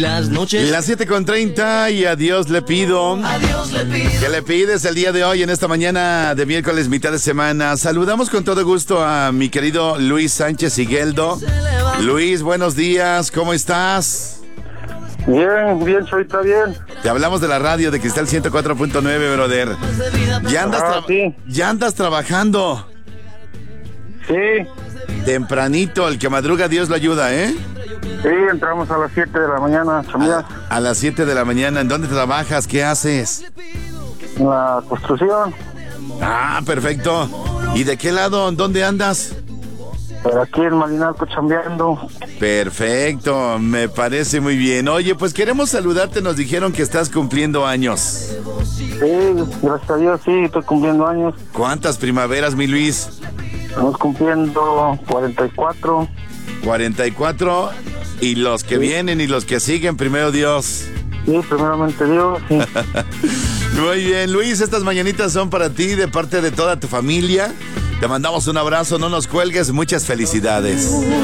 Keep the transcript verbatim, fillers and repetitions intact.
Las noches. Las siete con treinta y a Dios le pido. A Dios le pido. ¿Qué le pides el día de hoy en esta mañana de miércoles, mitad de semana? Saludamos con todo gusto a mi querido Luis Sánchez Higueldo. Luis, buenos días, ¿cómo estás? Bien, bien, Choita, bien. Te hablamos de la radio de Cristal ciento cuatro punto nueve, brother. Ya andas, Ah, tra- sí. ya andas trabajando. Sí, Tempranito, el que madruga Dios lo ayuda, ¿eh? sí, entramos a las siete de la mañana, chambear, A, a las siete de la mañana. ¿En dónde trabajas? ¿Qué haces? en la construcción. Ah, perfecto. ¿Y de qué lado? ¿En dónde andas? Pero aquí en Malinalco chambeando. Perfecto, me parece muy bien. Oye, pues queremos saludarte, nos dijeron que estás cumpliendo años. Sí, gracias a Dios, sí, estoy cumpliendo años. ¿Cuántas primaveras, mi Luis? Estamos cumpliendo cuarenta y cuatro. cuarenta y cuatro. Y los que Sí. vienen y los que siguen, primero Dios. Sí, primeramente Dios, sí. Muy bien, Luis, estas mañanitas son para ti, de parte de toda tu familia. Te mandamos un abrazo, no nos cuelgues, muchas felicidades.